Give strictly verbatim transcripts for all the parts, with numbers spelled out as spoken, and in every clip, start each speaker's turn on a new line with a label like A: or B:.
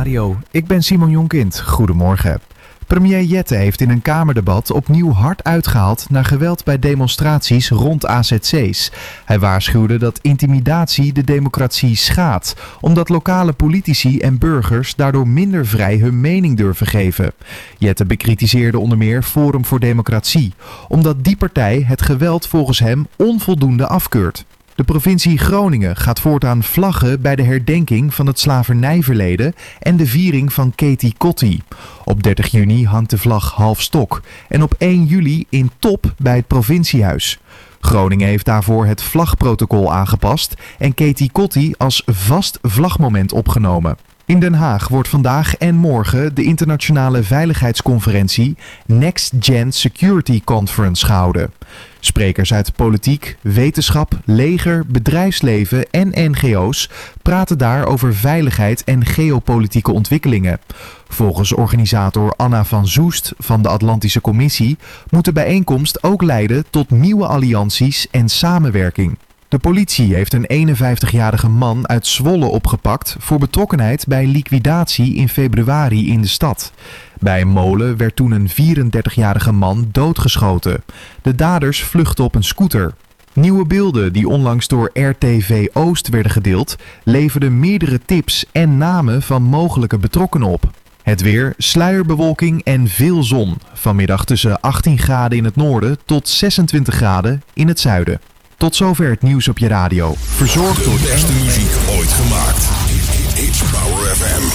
A: Radio. Ik ben Simon Jonkind. Goedemorgen. Premier Jette heeft in een Kamerdebat opnieuw hard uitgehaald naar geweld bij demonstraties rond A Z C's. Hij waarschuwde dat intimidatie de democratie schaadt, omdat lokale politici en burgers daardoor minder vrij hun mening durven geven. Jette bekritiseerde onder meer Forum voor Democratie, omdat die partij het geweld volgens hem onvoldoende afkeurt. De provincie Groningen gaat voortaan vlaggen bij de herdenking van het slavernijverleden en de viering van Katie Kotti. Op dertig juni hangt de vlag half stok en op één juli in top bij het provinciehuis. Groningen heeft daarvoor het vlagprotocol aangepast en Katie Kotti als vast vlagmoment opgenomen. In Den Haag wordt vandaag en morgen de internationale veiligheidsconferentie Next Gen Security Conference gehouden. Sprekers uit politiek, wetenschap, leger, bedrijfsleven en N G O's praten daar over veiligheid en geopolitieke ontwikkelingen. Volgens organisator Anna van Zoest van de Atlantische Commissie moet de bijeenkomst ook leiden tot nieuwe allianties en samenwerking. De politie heeft een eenenvijftigjarige man uit Zwolle opgepakt voor betrokkenheid bij liquidatie in februari in de stad. Bij een molen werd toen een vierendertigjarige man doodgeschoten. De daders vluchtten op een scooter. Nieuwe beelden die onlangs door R T V Oost werden gedeeld, leverden meerdere tips en namen van mogelijke betrokkenen op. Het weer, sluierbewolking en veel zon. Vanmiddag tussen achttien graden in het noorden tot zesentwintig graden in het zuiden. Tot zover het nieuws op je radio. Verzorgd door
B: de beste muziek ooit gemaakt. Hits Power F M.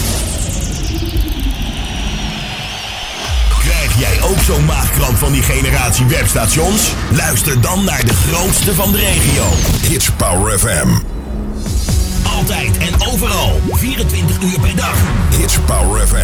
B: Krijg jij ook zo'n maagkrant van die generatie webstations? Luister dan naar de grootste van de regio. Hits Power F M. Altijd en overal. vierentwintig uur per dag. Hits Power F